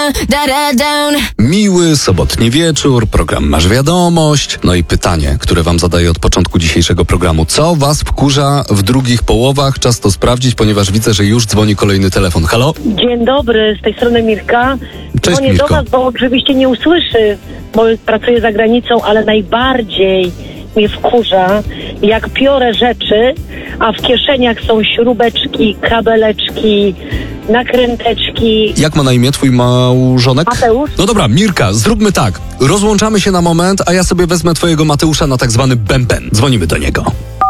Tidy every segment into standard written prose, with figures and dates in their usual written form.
Miły sobotni wieczór, program Masz Wiadomość. No i pytanie, które wam zadaję od początku dzisiejszego programu. Co was wkurza w drugich połowach? Czas to sprawdzić, ponieważ widzę, że już dzwoni kolejny telefon. Halo? Dzień dobry, z tej strony Mirka. Cześć, Dzwonię Mirko. do was, bo oczywiście nie usłyszy, bo pracuję za granicą, ale najbardziej mnie wkurza, jak piorę rzeczy, a w kieszeniach są śrubeczki, kabeleczki, nakręteczki. Jak ma na imię twój małżonek? Mateusz? No dobra, Mirka, zróbmy tak. Rozłączamy się na moment, a ja sobie wezmę twojego Mateusza na tak zwany bęben. Dzwonimy do niego.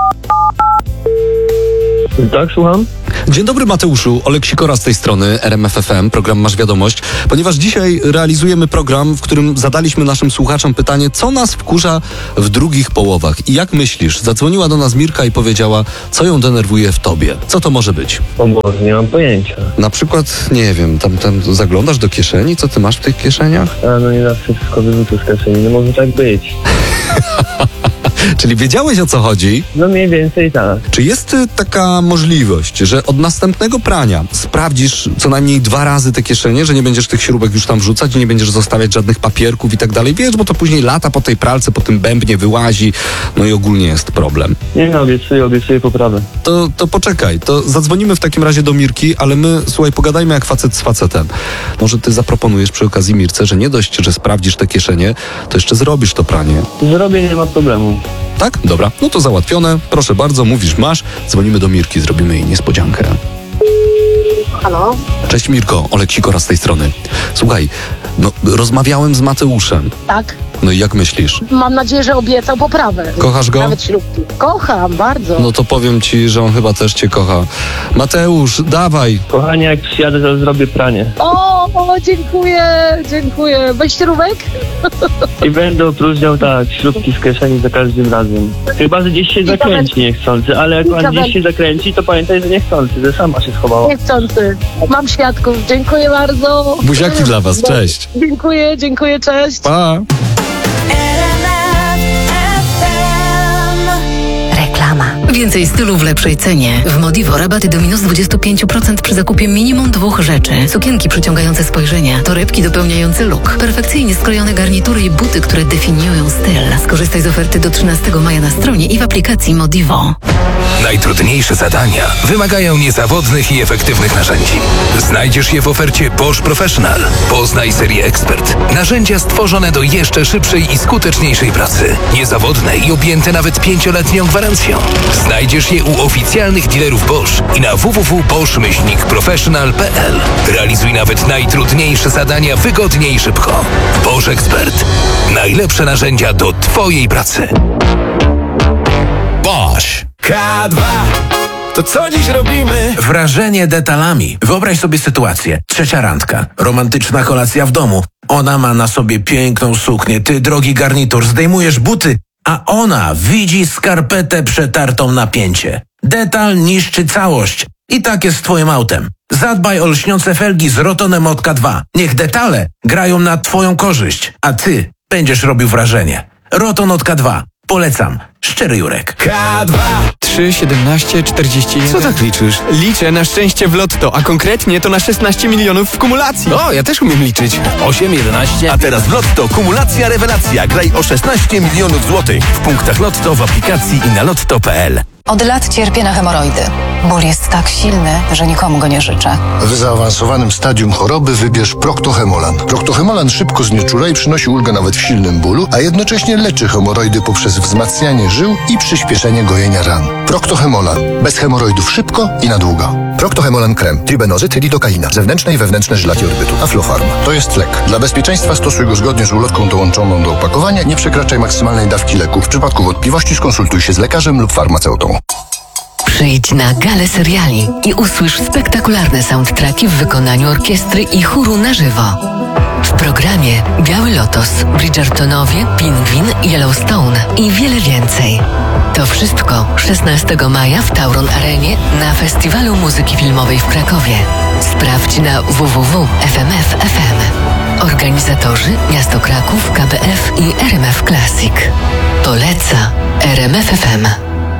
Tak, słucham? Dzień dobry, Mateuszu. Olek Sikora z tej strony, RMF FM, program Masz Wiadomość. Ponieważ dzisiaj realizujemy program, w którym zadaliśmy naszym słuchaczom pytanie, co nas wkurza w drugich połowach. I jak myślisz, zadzwoniła do nas Mirka i powiedziała, co ją denerwuje w tobie. Co to może być? O Boże, nie mam pojęcia. Na przykład, nie wiem, tam zaglądasz do kieszeni, co ty masz w tych kieszeniach? A no nie zawsze wszystko wyrzucę z kieszeni, no może tak być. Czyli wiedziałeś, o co chodzi? No mniej więcej tak. Czy jest taka możliwość, że od następnego prania sprawdzisz co najmniej 2 razy te kieszenie, że nie będziesz tych śrubek już tam wrzucać i nie będziesz zostawiać żadnych papierków i tak dalej? Wiesz, bo to później lata po tej pralce, po tym bębnie wyłazi, no i ogólnie jest problem. Nie no, obiecuję poprawę. To poczekaj, to zadzwonimy w takim razie do Mirki, ale my, słuchaj, pogadajmy jak facet z facetem. Może ty zaproponujesz przy okazji Mirce, że nie dość, że sprawdzisz te kieszenie, to jeszcze zrobisz to pranie. Zrobię, nie ma problemu. Tak? Dobra, no to załatwione. Proszę bardzo, mówisz masz. Dzwonimy do Mirki, zrobimy jej niespodziankę. Halo? Cześć Mirko, Olek Sikora z tej strony. Słuchaj, no rozmawiałem z Mateuszem. Tak. No i jak myślisz? Mam nadzieję, że obiecał poprawę. Kochasz go? Nawet śrubki. Kocham, bardzo. No to powiem ci, że on chyba też cię kocha. Mateusz, dawaj. Kochanie, jak przyjadę, to zrobię pranie. O, dziękuję. Bez śrubek? I będę opróżniał tak, śrubki z kieszeni za każdym razem. Chyba, że gdzieś się zakręci niechcący, ale jak on gdzieś się zakręci, to pamiętaj, że niechcący, że sama się schowała. Niechcący. Mam świadków. Dziękuję bardzo. Buziaki dla was, cześć. Dziękuję, cześć. Pa. Reklama. Więcej stylu w lepszej cenie. W Modivo rabaty do minus 25% przy zakupie minimum 2 rzeczy. Sukienki przyciągające spojrzenia, torebki dopełniające look, perfekcyjnie skrojone garnitury i buty, które definiują styl. Skorzystaj z oferty do 13 maja na stronie i w aplikacji Modivo. Najtrudniejsze zadania wymagają niezawodnych i efektywnych narzędzi. Znajdziesz je w ofercie Bosch Professional. Poznaj serię Expert. Narzędzia stworzone do jeszcze szybszej i skuteczniejszej pracy. Niezawodne i objęte nawet 5-letnią gwarancją. Znajdziesz je u oficjalnych dealerów Bosch i na www.bosch-professional.pl. Realizuj nawet najtrudniejsze zadania wygodnie i szybko. Bosch Expert. Najlepsze narzędzia do twojej pracy. Bosch. K2. To co dziś robimy? Wrażenie detalami. Wyobraź sobie sytuację. 3. randka. Romantyczna kolacja w domu. Ona ma na sobie piękną suknię, ty drogi garnitur, zdejmujesz buty, a ona widzi skarpetę przetartą na pięcie. Detal niszczy całość. I tak jest z twoim autem. Zadbaj o lśniące felgi z Rotonem od K2. Niech detale grają na twoją korzyść, a ty będziesz robił wrażenie. Roton od K2. Polecam. Szczery Jurek. K2 3, 17, 41. Co tak liczysz? Liczę na szczęście w lotto, a konkretnie to na 16 milionów w kumulacji. O, ja też umiem liczyć. 8, 11. A teraz w Lotto kumulacja rewelacja. Graj o 16 milionów złotych. W punktach Lotto, w aplikacji i na lotto.pl. Od lat cierpię na hemoroidy. Ból jest tak silny, że nikomu go nie życzę. W zaawansowanym stadium choroby wybierz Procto-Hemolan. Procto-Hemolan szybko znieczula i przynosi ulgę nawet w silnym bólu, a jednocześnie leczy hemoroidy poprzez wzmacnianie żył i przyspieszenie gojenia ran. Procto-Hemolan. Bez hemoroidów szybko i na długo. Procto-Hemolan krem, tribenozyt, lidokaina, zewnętrzne i wewnętrzne żylaki orbytu, Aflofarm. To jest lek. Dla bezpieczeństwa stosuj go zgodnie z ulotką dołączoną do opakowania. Nie przekraczaj maksymalnej dawki leku. W przypadku wątpliwości skonsultuj się z lekarzem lub farmaceutą. Przyjdź na galę seriali i usłysz spektakularne soundtracki w wykonaniu orkiestry i chóru na żywo. W programie Biały Lotos, Bridgertonowie, Pingwin, Yellowstone i wiele więcej. To wszystko 16 maja w Tauron Arenie na Festiwalu Muzyki Filmowej w Krakowie. Sprawdź na www.fmf.fm. Organizatorzy Miasto Kraków, KBF i RMF Classic. Poleca RMF FM.